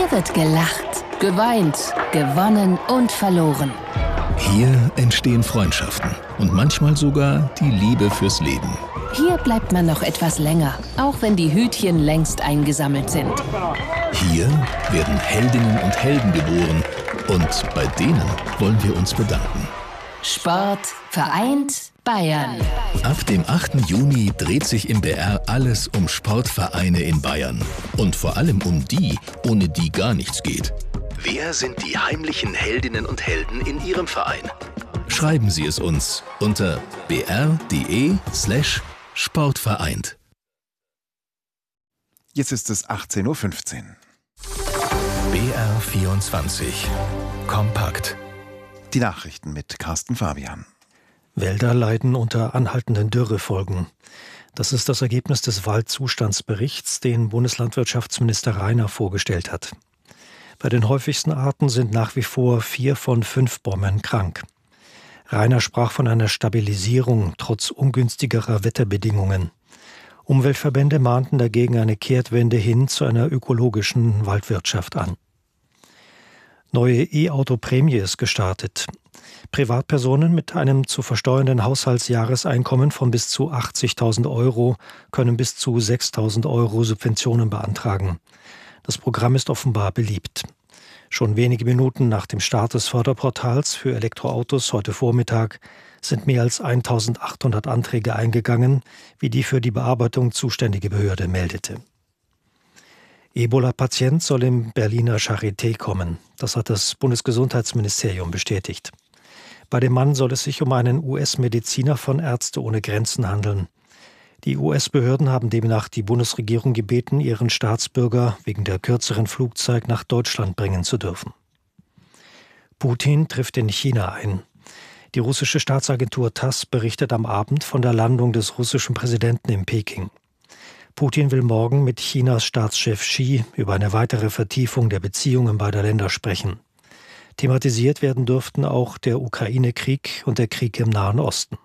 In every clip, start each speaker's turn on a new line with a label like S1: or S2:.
S1: Hier wird gelacht, geweint, gewonnen und verloren.
S2: Hier entstehen Freundschaften und manchmal sogar die Liebe fürs Leben.
S1: Hier bleibt man noch etwas länger, auch wenn die Hütchen längst eingesammelt sind.
S2: Hier werden Heldinnen und Helden geboren und bei denen wollen wir uns bedanken.
S1: Sport vereint Bayern.
S2: Ab dem 8. Juni dreht sich im BR alles um Sportvereine in Bayern. Und vor allem um die, ohne die gar nichts geht. Wer sind die heimlichen Heldinnen und Helden in Ihrem Verein? Schreiben Sie es uns unter br.de/sportvereint.
S3: Jetzt ist es 18:15 Uhr.
S2: BR24 Kompakt.
S3: Die Nachrichten mit Carsten Fabian.
S4: Wälder leiden unter anhaltenden Dürrefolgen. Das ist das Ergebnis des Waldzustandsberichts, den Bundeslandwirtschaftsminister Rainer vorgestellt hat. Bei den häufigsten Arten sind nach wie vor 4 von 5 Bäumen krank. Rainer sprach von einer Stabilisierung trotz ungünstigerer Wetterbedingungen. Umweltverbände mahnten dagegen eine Kehrtwende hin zu einer ökologischen Waldwirtschaft an. Neue E-Auto-Prämie ist gestartet. Privatpersonen mit einem zu versteuernden Haushaltsjahreseinkommen von bis zu 80.000 Euro können bis zu 6.000 Euro Subventionen beantragen. Das Programm ist offenbar beliebt. Schon wenige Minuten nach dem Start des Förderportals für Elektroautos heute Vormittag sind mehr als 1.800 Anträge eingegangen, wie die für die Bearbeitung zuständige Behörde meldete. Ebola-Patient soll im Berliner Charité kommen. Das hat das Bundesgesundheitsministerium bestätigt. Bei dem Mann soll es sich um einen US-Mediziner von Ärzte ohne Grenzen handeln. Die US-Behörden haben demnach die Bundesregierung gebeten, ihren Staatsbürger wegen der kürzeren Flugzeit nach Deutschland bringen zu dürfen. Putin trifft in China ein. Die russische Staatsagentur TASS berichtet am Abend von der Landung des russischen Präsidenten in Peking. Putin will morgen mit Chinas Staatschef Xi über eine weitere Vertiefung der Beziehungen beider Länder sprechen. Thematisiert werden dürften auch der Ukraine-Krieg und der Krieg im Nahen Osten.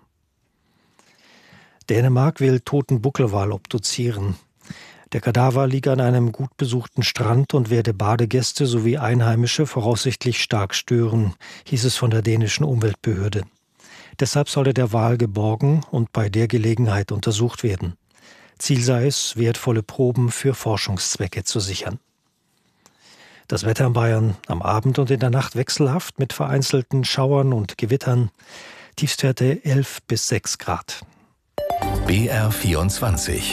S4: Dänemark will toten Buckelwal obduzieren. Der Kadaver liege an einem gut besuchten Strand und werde Badegäste sowie Einheimische voraussichtlich stark stören, hieß es von der dänischen Umweltbehörde. Deshalb solle der Wal geborgen und bei der Gelegenheit untersucht werden. Ziel sei es, wertvolle Proben für Forschungszwecke zu sichern. Das Wetter in Bayern am Abend und in der Nacht wechselhaft mit vereinzelten Schauern und Gewittern. Tiefstwerte 11 bis 6 Grad.
S2: BR24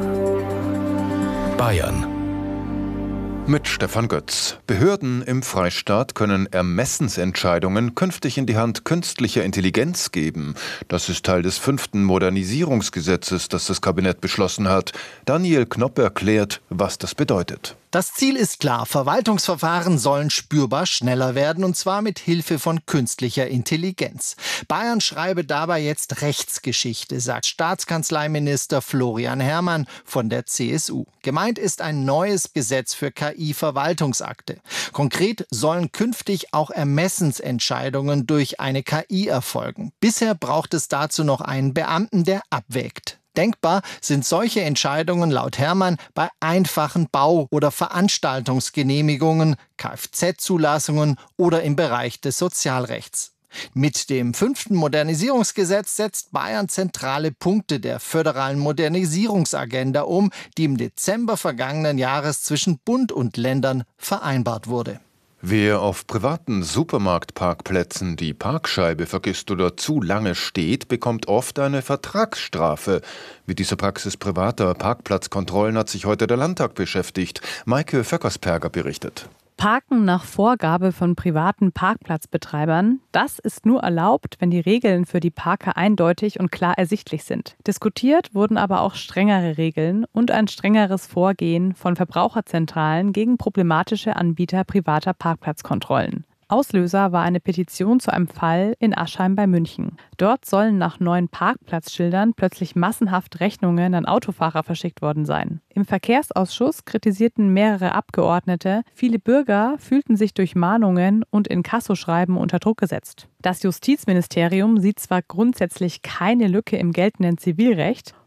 S2: Bayern.
S5: Mit Stefan Götz. Behörden im Freistaat können Ermessensentscheidungen künftig in die Hand künstlicher Intelligenz geben. Das ist Teil des 5. Modernisierungsgesetzes, das das Kabinett beschlossen hat. Daniel Knopp erklärt, was das bedeutet.
S6: Das Ziel ist klar. Verwaltungsverfahren sollen spürbar schneller werden, und zwar mit Hilfe von künstlicher Intelligenz. Bayern schreibe dabei jetzt Rechtsgeschichte, sagt Staatskanzleiminister Florian Herrmann von der CSU. Gemeint ist ein neues Gesetz für KI-Verwaltungsakte. Konkret sollen künftig auch Ermessensentscheidungen durch eine KI erfolgen. Bisher braucht es dazu noch einen Beamten, der abwägt. Denkbar sind solche Entscheidungen laut Herrmann bei einfachen Bau- oder Veranstaltungsgenehmigungen, Kfz-Zulassungen oder im Bereich des Sozialrechts. Mit dem 5. Modernisierungsgesetz setzt Bayern zentrale Punkte der föderalen Modernisierungsagenda um, die im Dezember vergangenen Jahres zwischen Bund und Ländern vereinbart wurde.
S5: Wer auf privaten Supermarktparkplätzen die Parkscheibe vergisst oder zu lange steht, bekommt oft eine Vertragsstrafe. Mit dieser Praxis privater Parkplatzkontrollen hat sich heute der Landtag beschäftigt. Maike Vöckersperger berichtet.
S7: Parken nach Vorgabe von privaten Parkplatzbetreibern, das ist nur erlaubt, wenn die Regeln für die Parker eindeutig und klar ersichtlich sind. Diskutiert wurden aber auch strengere Regeln und ein strengeres Vorgehen von Verbraucherzentralen gegen problematische Anbieter privater Parkplatzkontrollen. Auslöser war eine Petition zu einem Fall in Aschheim bei München. Dort sollen nach neuen Parkplatzschildern plötzlich massenhaft Rechnungen an Autofahrer verschickt worden sein. Im Verkehrsausschuss kritisierten mehrere Abgeordnete, viele Bürger fühlten sich durch Mahnungen und Inkassoschreiben unter Druck gesetzt. Das Justizministerium sieht zwar grundsätzlich keine Lücke im geltenden Zivilrecht,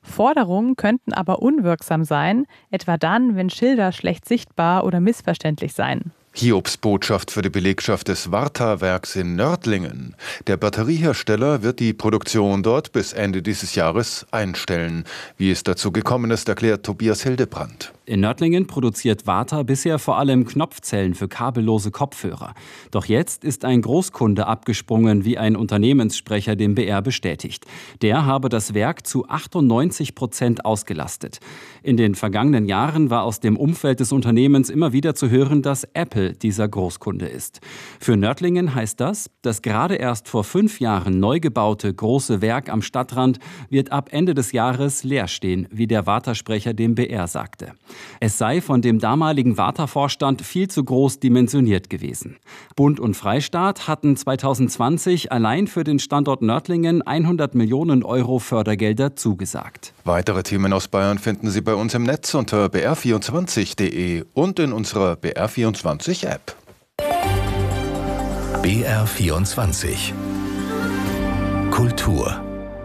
S7: Forderungen könnten aber unwirksam sein, etwa dann, wenn Schilder schlecht sichtbar oder missverständlich seien.
S5: Hiobsbotschaft für die Belegschaft des Varta-Werks in Nördlingen. Der Batteriehersteller wird die Produktion dort bis Ende dieses Jahres einstellen. Wie es dazu gekommen ist, erklärt Tobias Hildebrand.
S8: In Nördlingen produziert Varta bisher vor allem Knopfzellen für kabellose Kopfhörer. Doch jetzt ist ein Großkunde abgesprungen, wie ein Unternehmenssprecher dem BR bestätigt. Der habe das Werk zu 98% ausgelastet. In den vergangenen Jahren war aus dem Umfeld des Unternehmens immer wieder zu hören, dass Apple dieser Großkunde ist. Für Nördlingen heißt das gerade erst vor 5 Jahren neu gebaute große Werk am Stadtrand wird ab Ende des Jahres leer stehen, wie der Varta-Sprecher dem BR sagte. Es sei von dem damaligen Varta-Vorstand viel zu groß dimensioniert gewesen. Bund und Freistaat hatten 2020 allein für den Standort Nördlingen 100 Millionen Euro Fördergelder zugesagt.
S5: Weitere Themen aus Bayern finden Sie bei uns im Netz unter br24.de und in unserer BR24-App.
S2: BR24 Kultur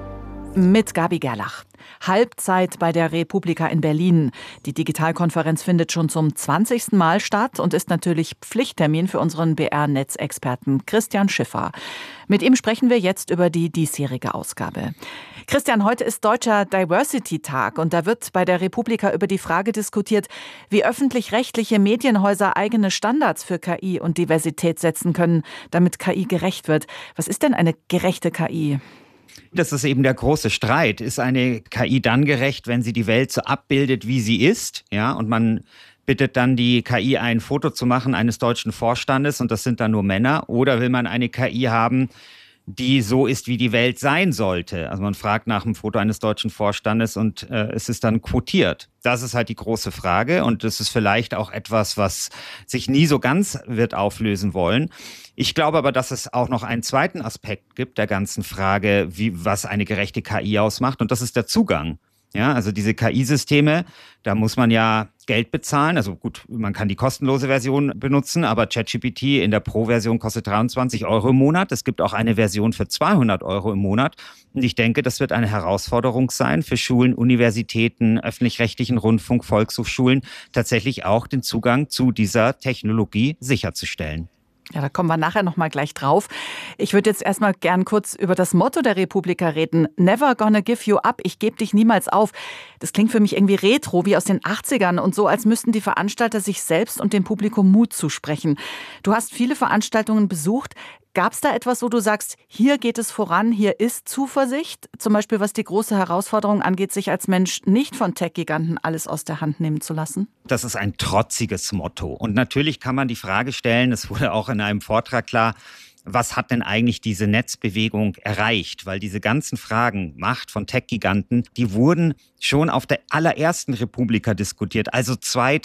S9: mit Gabi Gerlach. Halbzeit bei der Republika in Berlin. Die Digitalkonferenz findet schon zum 20. Mal statt und ist natürlich Pflichttermin für unseren BR-Netzexperten Christian Schiffer. Mit ihm sprechen wir jetzt über die diesjährige Ausgabe. Christian, heute ist Deutscher Diversity-Tag und da wird bei der Republika über die Frage diskutiert, wie öffentlich-rechtliche Medienhäuser eigene Standards für KI und Diversität setzen können, damit KI gerecht wird. Was ist denn eine gerechte KI?
S10: Das ist eben der große Streit. Ist eine KI dann gerecht, wenn sie die Welt so abbildet, wie sie ist? Ja, und man bittet dann die KI, ein Foto zu machen eines deutschen Vorstandes und das sind dann nur Männer? Oder will man eine KI haben, die so ist, wie die Welt sein sollte? Also man fragt nach einem Foto eines deutschen Vorstandes und es ist dann quotiert. Das ist halt die große Frage und das ist vielleicht auch etwas, was sich nie so ganz wird auflösen wollen. Ich glaube aber, dass es auch noch einen zweiten Aspekt gibt der ganzen Frage, was eine gerechte KI ausmacht, und das ist der Zugang. Ja, also diese KI-Systeme, da muss man ja Geld bezahlen. Also gut, man kann die kostenlose Version benutzen, aber ChatGPT in der Pro-Version kostet 23 Euro im Monat. Es gibt auch eine Version für 200 Euro im Monat. Und ich denke, das wird eine Herausforderung sein für Schulen, Universitäten, öffentlich-rechtlichen Rundfunk, Volkshochschulen, tatsächlich auch den Zugang zu dieser Technologie sicherzustellen.
S9: Ja, da kommen wir nachher noch mal gleich drauf. Ich würde jetzt erstmal gern kurz über das Motto der Republika reden. Never gonna give you up. Ich gebe dich niemals auf. Das klingt für mich irgendwie retro, wie aus den 80ern und so, als müssten die Veranstalter sich selbst und dem Publikum Mut zusprechen. Du hast viele Veranstaltungen besucht. Gab es da etwas, wo du sagst, hier geht es voran, hier ist Zuversicht? Zum Beispiel, was die große Herausforderung angeht, sich als Mensch nicht von Tech-Giganten alles aus der Hand nehmen zu lassen?
S10: Das ist ein trotziges Motto. Und natürlich kann man die Frage stellen, es wurde auch in einem Vortrag klar, was hat denn eigentlich diese Netzbewegung erreicht? Weil diese ganzen Fragen, Macht von Tech-Giganten, die wurden schon auf der allerersten Republika diskutiert, also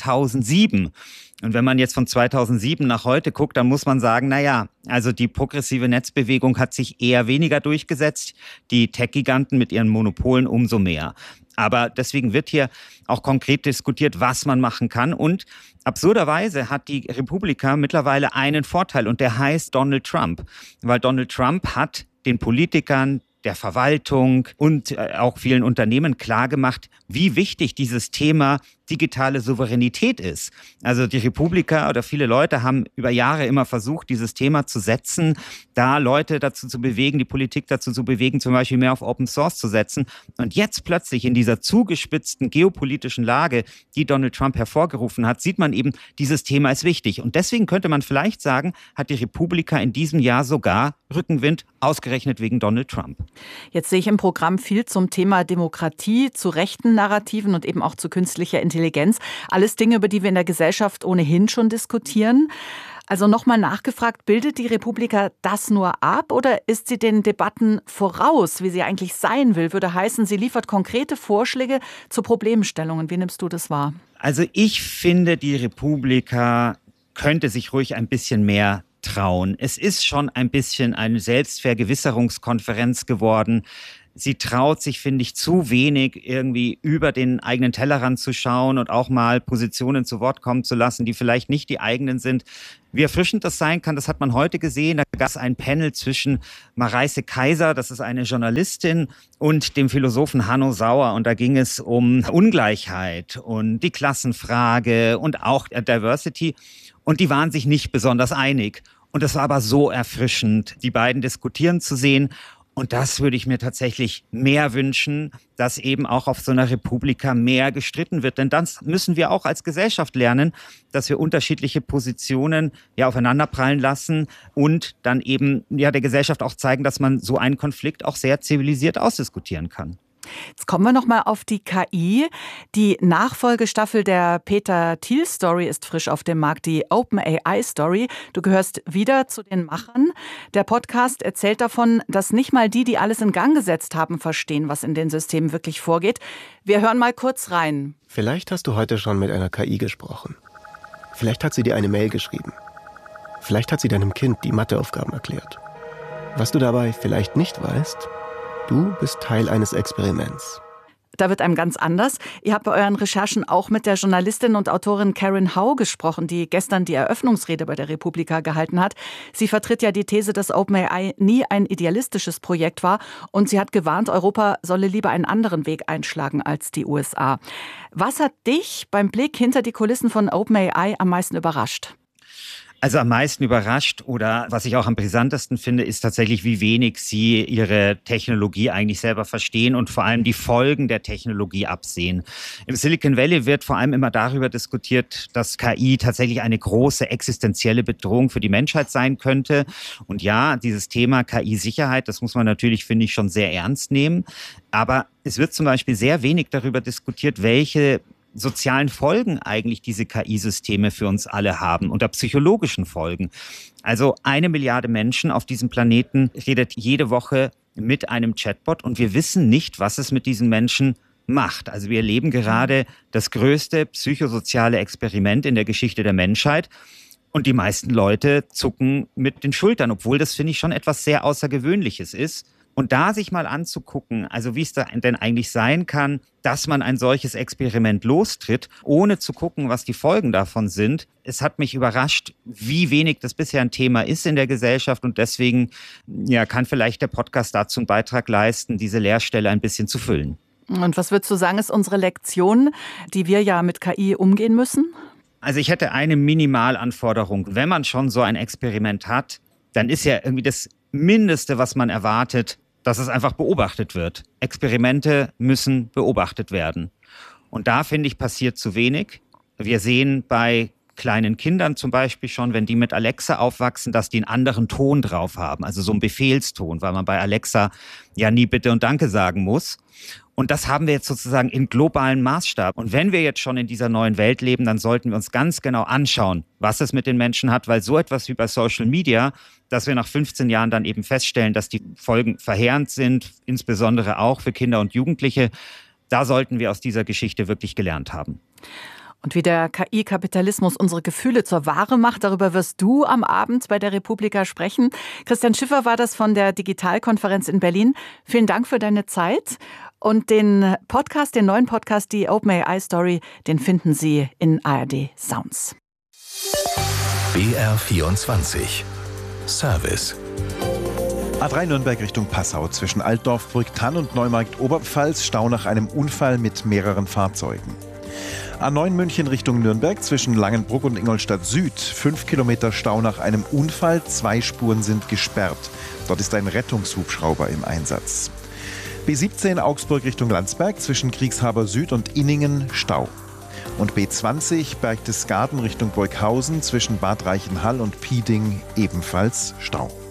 S10: 2007. Und wenn man jetzt von 2007 nach heute guckt, dann muss man sagen, naja, also die progressive Netzbewegung hat sich eher weniger durchgesetzt, die Tech-Giganten mit ihren Monopolen umso mehr. Aber deswegen wird hier auch konkret diskutiert, was man machen kann. Und absurderweise hat die Republika mittlerweile einen Vorteil und der heißt Donald Trump. Weil Donald Trump hat den Politikern, der Verwaltung und auch vielen Unternehmen klargemacht, wie wichtig dieses Thema digitale Souveränität ist. Also die Republika oder viele Leute haben über Jahre immer versucht, dieses Thema zu setzen, da Leute dazu zu bewegen, die Politik dazu zu bewegen, zum Beispiel mehr auf Open Source zu setzen. Und jetzt plötzlich in dieser zugespitzten geopolitischen Lage, die Donald Trump hervorgerufen hat, sieht man eben, dieses Thema ist wichtig. Und deswegen könnte man vielleicht sagen, hat die Republika in diesem Jahr sogar Rückenwind, ausgerechnet wegen Donald Trump.
S9: Jetzt sehe ich im Programm viel zum Thema Demokratie, zu rechten Narrativen und eben auch zu künstlicher Intelligenz. Alles Dinge, über die wir in der Gesellschaft ohnehin schon diskutieren. Also nochmal nachgefragt, bildet die Republika das nur ab oder ist sie den Debatten voraus, wie sie eigentlich sein will? Würde heißen, sie liefert konkrete Vorschläge zu Problemstellungen. Wie nimmst du das wahr?
S10: Also ich finde, die Republika könnte sich ruhig ein bisschen mehr trauen. Es ist schon ein bisschen eine Selbstvergewisserungskonferenz geworden. Sie traut sich, finde ich, zu wenig irgendwie über den eigenen Tellerrand zu schauen und auch mal Positionen zu Wort kommen zu lassen, die vielleicht nicht die eigenen sind. Wie erfrischend das sein kann, das hat man heute gesehen. Da gab es ein Panel zwischen Mareise Kaiser, das ist eine Journalistin, und dem Philosophen Hanno Sauer. Und da ging es um Ungleichheit und die Klassenfrage und auch Diversity. Und die waren sich nicht besonders einig. Und es war aber so erfrischend, die beiden diskutieren zu sehen. Und das würde ich mir tatsächlich mehr wünschen, dass eben auch auf so einer Republika mehr gestritten wird. Denn dann müssen wir auch als Gesellschaft lernen, dass wir unterschiedliche Positionen aufeinanderprallen lassen und dann eben der Gesellschaft auch zeigen, dass man so einen Konflikt auch sehr zivilisiert ausdiskutieren kann.
S9: Jetzt kommen wir noch mal auf die KI. Die Nachfolgestaffel der Peter Thiel Story ist frisch auf dem Markt, die OpenAI Story. Du gehörst wieder zu den Machern. Der Podcast erzählt davon, dass nicht mal die alles in Gang gesetzt haben, verstehen, was in den Systemen wirklich vorgeht. Wir hören mal kurz rein.
S11: Vielleicht hast du heute schon mit einer KI gesprochen. Vielleicht hat sie dir eine Mail geschrieben. Vielleicht hat sie deinem Kind die Matheaufgaben erklärt. Was du dabei vielleicht nicht weißt: Du bist Teil eines Experiments.
S9: Da wird einem ganz anders. Ihr habt bei euren Recherchen auch mit der Journalistin und Autorin Karen Hau gesprochen, die gestern die Eröffnungsrede bei der Republika gehalten hat. Sie vertritt ja die These, dass OpenAI nie ein idealistisches Projekt war. Und sie hat gewarnt, Europa solle lieber einen anderen Weg einschlagen als die USA. Was hat dich beim Blick hinter die Kulissen von OpenAI am meisten überrascht?
S10: Also am meisten überrascht oder was ich auch am brisantesten finde, ist tatsächlich, wie wenig sie ihre Technologie eigentlich selber verstehen und vor allem die Folgen der Technologie absehen. Im Silicon Valley wird vor allem immer darüber diskutiert, dass KI tatsächlich eine große existenzielle Bedrohung für die Menschheit sein könnte. Und ja, dieses Thema KI-Sicherheit, das muss man natürlich, finde ich, schon sehr ernst nehmen. Aber es wird zum Beispiel sehr wenig darüber diskutiert, welche sozialen Folgen eigentlich diese KI-Systeme für uns alle haben, unter psychologischen Folgen. Also 1 Milliarde Menschen auf diesem Planeten redet jede Woche mit einem Chatbot und wir wissen nicht, was es mit diesen Menschen macht. Also wir erleben gerade das größte psychosoziale Experiment in der Geschichte der Menschheit. Und die meisten Leute zucken mit den Schultern, obwohl das, finde ich, schon etwas sehr Außergewöhnliches ist. Und da sich mal anzugucken, also wie es da denn eigentlich sein kann, dass man ein solches Experiment lostritt, ohne zu gucken, was die Folgen davon sind. Es hat mich überrascht, wie wenig das bisher ein Thema ist in der Gesellschaft. Und deswegen kann vielleicht der Podcast dazu einen Beitrag leisten, diese Leerstelle ein bisschen zu füllen.
S9: Und was würdest du sagen, ist unsere Lektion, die wir ja mit KI umgehen müssen?
S10: Also ich hätte eine Minimalanforderung. Wenn man schon so ein Experiment hat, dann ist ja irgendwie das Mindeste, was man erwartet, dass es einfach beobachtet wird. Experimente müssen beobachtet werden. Und da, finde ich, passiert zu wenig. Wir sehen bei kleinen Kindern zum Beispiel schon, wenn die mit Alexa aufwachsen, dass die einen anderen Ton drauf haben. Also so einen Befehlston, weil man bei Alexa ja nie Bitte und Danke sagen muss. Und das haben wir jetzt sozusagen in globalen Maßstab. Und wenn wir jetzt schon in dieser neuen Welt leben, dann sollten wir uns ganz genau anschauen, was es mit den Menschen hat, weil so etwas wie bei Social Media, dass wir nach 15 Jahren dann eben feststellen, dass die Folgen verheerend sind, insbesondere auch für Kinder und Jugendliche, da sollten wir aus dieser Geschichte wirklich gelernt haben.
S9: Und wie der KI-Kapitalismus unsere Gefühle zur Ware macht, darüber wirst du am Abend bei der Republika sprechen. Christian Schiffer war das von der Digitalkonferenz in Berlin. Vielen Dank für deine Zeit. Und den neuen Podcast, die OpenAI Story, den finden Sie in ARD Sounds.
S2: BR24 Service.
S3: A3 Nürnberg Richtung Passau zwischen Altdorf-Brücktann und Neumarkt-Oberpfalz, Stau nach einem Unfall mit mehreren Fahrzeugen. A9 München Richtung Nürnberg zwischen Langenbruck und Ingolstadt Süd, 5 Kilometer Stau nach einem Unfall, 2 Spuren sind gesperrt. Dort ist ein Rettungshubschrauber im Einsatz. B17 Augsburg Richtung Landsberg zwischen Kriegshaber Süd und Inningen, Stau. Und B20 Berchtesgaden Richtung Burghausen zwischen Bad Reichenhall und Pieding, ebenfalls Stau.